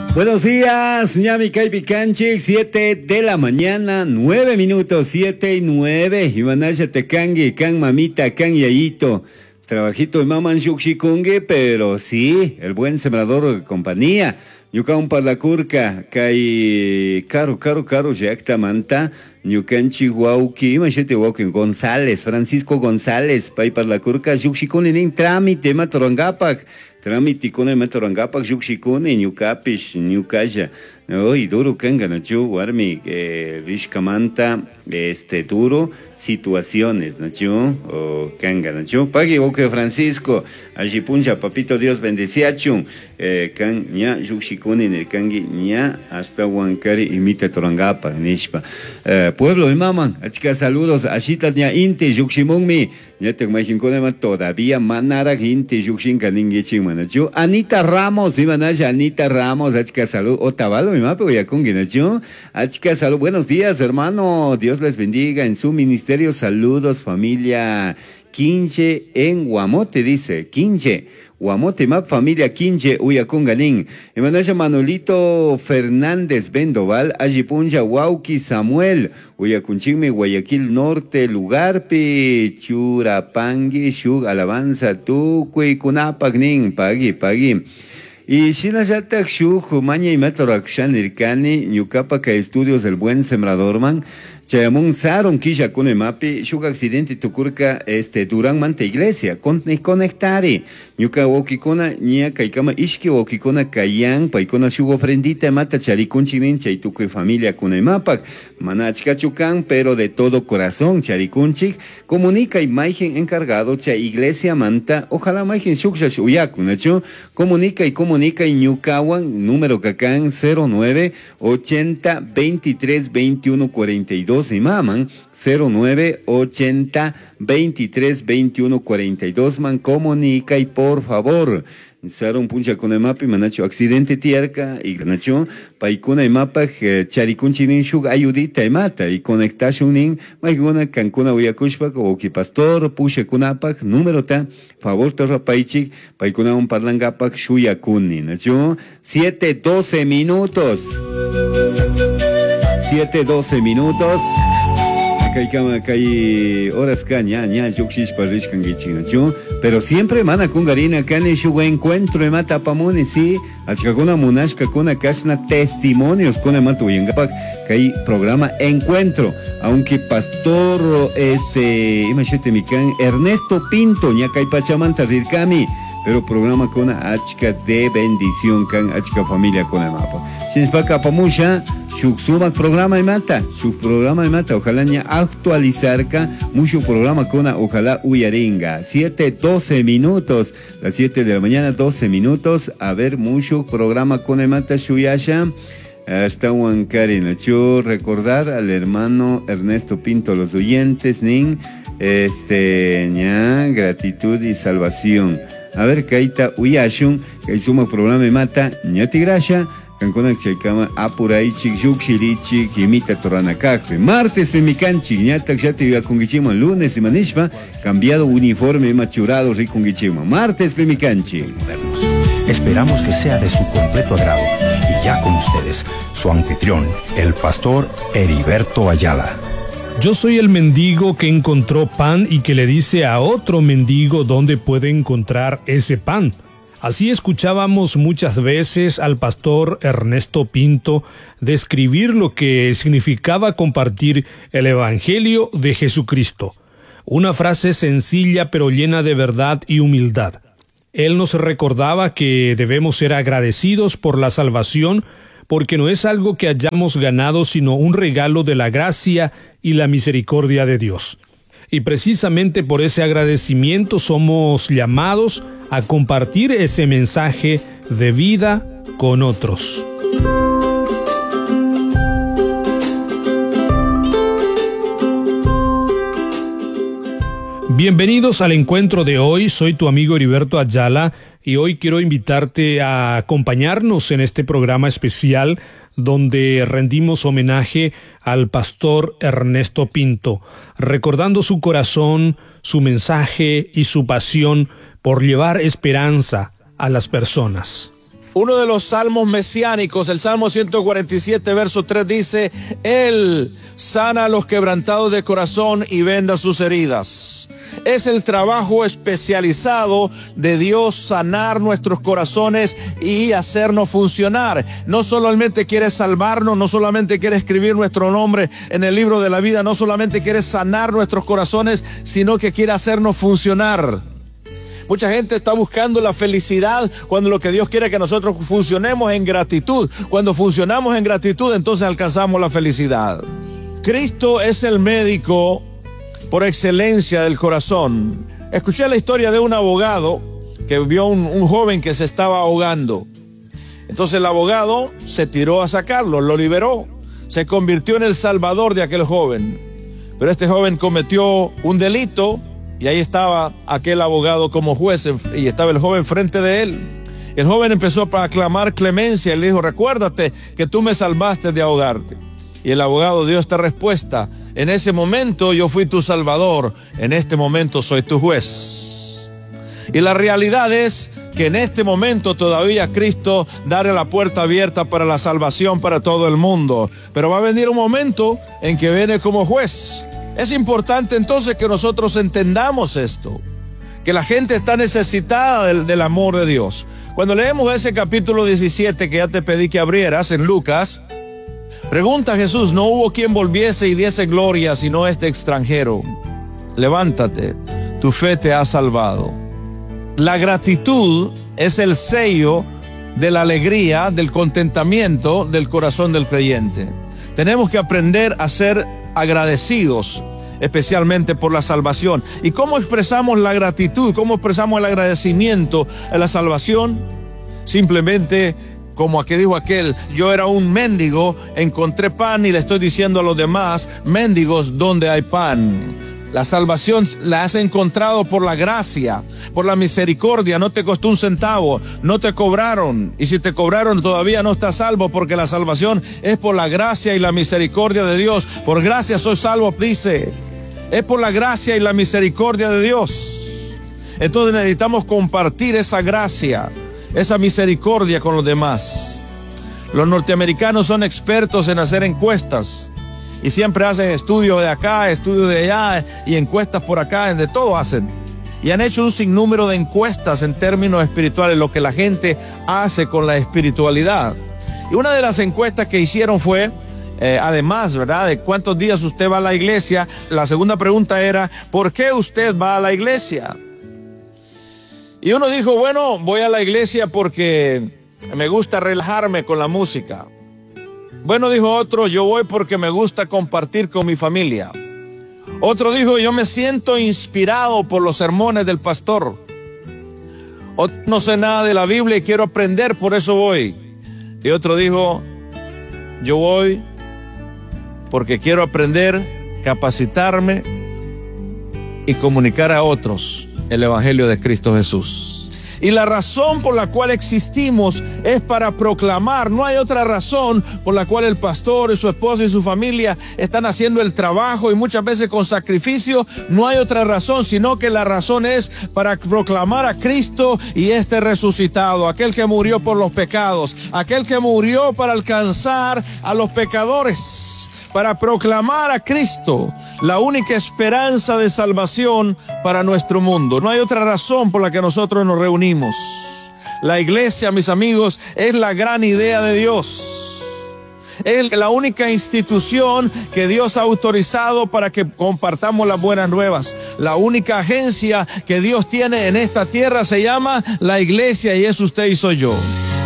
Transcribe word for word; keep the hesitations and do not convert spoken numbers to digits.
Buenos días, ñami Caipi Canchik, siete de la mañana, nueve minutos, siete y nueve. Imanaya Tekangi, Kan Mamita, Kan Yayito. Trabajito de Maman Yukshikunge, pero sí, el buen sembrador de compañía. Yukan Parlacurca, Kai Caro, Caro, Caro, Yacta Manta, Yukan Chihuauki, Machete Walken González, Francisco González, Pai Parlacurca, Yukshikunge, en trámite, Matorangapac. Trámite con el Matorangapac, Yuxicone, Ñucapish, Ñucaya. Hoy duro Kanganachu, Warmi, Rishkamanta, este duro, situaciones, Nacho, o Kanganachu. Pague Boque Francisco, Ajipuncha, Papito Dios bendeciachun, Kan, Ña, Yuxicone, en el Kangi, Ña, hasta Huancari, imita Torangapac, Nishpa. Pueblo de Maman, achika saludos, Ashita Ña Inte, Yuximungmi, ya te imagino con todavía manara gente yuxinca ningueching manachu. Anita Ramos, Imanaya, Anita Ramos, achika salud, Otavalo, mi mape, voy a con guinachu. Achika salud, buenos días, hermano. Dios les bendiga en su ministerio. Saludos, familia Quinche en Guamote, dice, Quinche. Guamote, map familia Quinche, Uyaconganín. Emanaya Manolito Fernández Vendoval, Ajipunja, Huauqui Samuel, Uyacunchime, Guayaquil Norte, Lugarpe, Churapangui, Shug, Alabanza, Tucui, Kunapagnin, Pagui, Pagui. Y Shinayatak Shug, Maña y Matorakshan Irkani, Ñucapaka Estudios del Buen Sembrador Man. Chayamun Saron Kisha Kune Mapi, Shug accidente Tucurca, este Durán Manta Iglesia, con conectare, Ñuka Wokikona, Ña Kaikama Ishki Wokikona Kayan, Paikona Shug ofrendita, Mata Charikunchinin, Chaituku familia Kune Mapak, Manachkachukan, pero de todo corazón, Charikunchik, comunica imagen encargado, Cha Iglesia Manta, ojalá imagen Shukshash Uyaku, Nacho, comunica y comunica y Ñukawan, número Kakan cero nueve ochenta veintitrés veintiuno cuarenta y dos. Y maman cero nueve ochenta veintitrés veintiuno cuarenta y dos man comunica y por favor Saron puncha con el mapa y manacho accidente tierca y nacho paikuna y mapa charikunchinin shug ayudita y mata y conectashunin maiguna cancuna uyakushpak o que pastor pushe kunapak número ta favor torra paichik paikuna un parlangapak shuyakuni nacho siete doce minutos. siete doce minutos. Acá hay, acá hay horas caña, ña, yuxish parish kangichino, pero siempre mana kungarina kane shuga encuentro en mata pamone, sí, achakuna munashka kuna kashna testimonios kuna matu yengapak, que hay programa encuentro, aunque pastor, este, imagínate mi can, Ernesto Pinto, ña kai pachamanta rirkami, pero programa con achka de bendición can achka familia con el mapa. Shinspaka pamusha, shuk sumak programa y mata, shuk programa y mata, ojalá ña actualizar ka, mucho programa con ojalá uyaringa. siete doce minutos, las siete de la mañana, doce minutos, a ver mucho programa con el mata shuyasha. Hasta Huancari, Nacho, recordar al hermano Ernesto Pinto, los oyentes, nin, este, ña, gratitud y salvación. A ver, Kaita Uyashun, que suma programa y mata, ñati grasha, Cancona Chaikama, Apuraichik, Yuxilichik, Imita Toranacacpe. Martes, Pemicanchi, ñata Xati Viakungichima, lunes y Manishpa, cambiado uniforme machurado Rikungichima. Martes, Pemicanchi. Esperamos que sea de su completo agrado. Y ya con ustedes, su anfitrión, el pastor Heriberto Ayala. Yo soy el mendigo que encontró pan y que le dice a otro mendigo dónde puede encontrar ese pan. Así escuchábamos muchas veces al pastor Ernesto Pinto describir lo que significaba compartir el Evangelio de Jesucristo. Una frase sencilla pero llena de verdad y humildad. Él nos recordaba que debemos ser agradecidos por la salvación porque no es algo que hayamos ganado sino un regalo de la gracia y la misericordia de Dios. Y precisamente por ese agradecimiento somos llamados a compartir ese mensaje de vida con otros. Bienvenidos al encuentro de hoy, soy tu amigo Heriberto Ayala y hoy quiero invitarte a acompañarnos en este programa especial donde rendimos homenaje al pastor Ernesto Pinto, recordando su corazón, su mensaje y su pasión por llevar esperanza a las personas. Uno de los salmos mesiánicos, el Salmo ciento cuarenta y siete, verso tres, dice: Él sana a los quebrantados de corazón y venda sus heridas. Es el trabajo especializado de Dios sanar nuestros corazones y hacernos funcionar. No solamente quiere salvarnos, no solamente quiere escribir nuestro nombre en el libro de la vida, no solamente quiere sanar nuestros corazones, sino que quiere hacernos funcionar. Mucha gente está buscando la felicidad cuando lo que Dios quiere es que nosotros funcionemos en gratitud. Cuando funcionamos en gratitud, entonces alcanzamos la felicidad. Cristo es el médico por excelencia del corazón. Escuché la historia de un abogado que vio un, un joven que se estaba ahogando. Entonces el abogado se tiró a sacarlo, lo liberó, se convirtió en el salvador de aquel joven. Pero este joven cometió un delito y ahí estaba aquel abogado como juez y estaba el joven frente de él. El joven empezó a aclamar clemencia y le dijo: recuérdate que tú me salvaste de ahogarte. Y el abogado dio esta respuesta: en ese momento yo fui tu salvador, en este momento soy tu juez. Y la realidad es que en este momento todavía Cristo dará la puerta abierta para la salvación para todo el mundo. Pero va a venir un momento en que viene como juez. Es importante entonces que nosotros entendamos esto, que la gente está necesitada del, del amor de Dios. Cuando leemos ese capítulo diecisiete que ya te pedí que abrieras en Lucas, pregunta Jesús: no hubo quien volviese y diese gloria sino este extranjero. Levántate, tu fe te ha salvado. La gratitud es el sello de la alegría, del contentamiento del corazón del creyente. Tenemos que aprender a ser agradecidos, especialmente por la salvación. ¿Y cómo expresamos la gratitud? ¿Cómo expresamos el agradecimiento a la salvación? Simplemente como aquí dijo aquel: yo era un mendigo, encontré pan y le estoy diciendo a los demás: mendigos, ¿dónde hay pan? La salvación la has encontrado por la gracia, por la misericordia. No te costó un centavo, no te cobraron. Y si te cobraron, todavía no estás salvo, porque la salvación es por la gracia y la misericordia de Dios. Por gracia soy salvo, dice. Es por la gracia y la misericordia de Dios. Entonces necesitamos compartir esa gracia, esa misericordia con los demás. Los norteamericanos son expertos en hacer encuestas. Y siempre hacen estudios de acá, estudios de allá y encuestas por acá, de todo hacen. Y han hecho un sinnúmero de encuestas en términos espirituales, lo que la gente hace con la espiritualidad. Y una de las encuestas que hicieron fue, eh, además, ¿verdad?, de cuántos días usted va a la iglesia, la segunda pregunta era: ¿por qué usted va a la iglesia? Y uno dijo: bueno, voy a la iglesia porque me gusta relajarme con la música. Bueno, dijo otro: yo voy porque me gusta compartir con mi familia. Otro dijo: yo me siento inspirado por los sermones del pastor. Otro: no sé nada de la Biblia y quiero aprender, por eso voy. Y otro dijo: yo voy porque quiero aprender, capacitarme y comunicar a otros el evangelio de Cristo Jesús. Y la razón por la cual existimos es para proclamar. No hay otra razón por la cual el pastor y su esposa y su familia están haciendo el trabajo, y muchas veces con sacrificio. No hay otra razón, sino que la razón es para proclamar a Cristo y este resucitado, aquel que murió por los pecados, aquel que murió para alcanzar a los pecadores, para proclamar a Cristo, la única esperanza de salvación para nuestro mundo. No hay otra razón por la que nosotros nos reunimos. La iglesia, mis amigos, es la gran idea de Dios. Es la única institución que Dios ha autorizado para que compartamos las buenas nuevas. La única agencia que Dios tiene en esta tierra se llama la iglesia, y es usted y soy yo.